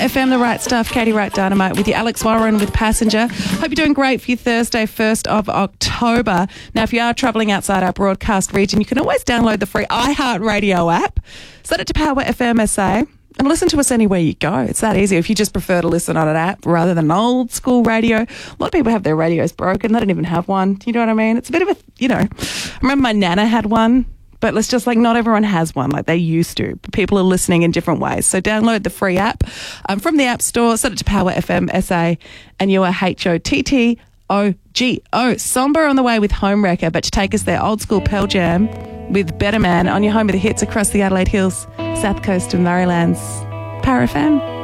FM, The Right Stuff, Katie Wright Dynamite with you, Alex Warren with Passenger. Hope you're doing great for your Thursday, 1st of October. Now, if you are travelling outside our broadcast region, you can always download the free iHeartRadio app, set it to Power FM SA, and listen to us anywhere you go. It's that easy. If you just prefer to listen on an app rather than old school radio, a lot of people have their radios broken. They don't even have one. You know what I mean? It's a bit of a, I remember my nana had one. But let's just not everyone has one like they used to. People are listening in different ways. So download the free app from the App Store, set it to Power FM SA, and you are HOTTOGO. Somber on the way with Home Wrecker, but to take us there, old school Pearl Jam with Better Man on your home of the hits across the Adelaide Hills, South Coast and Murraylands. Power FM.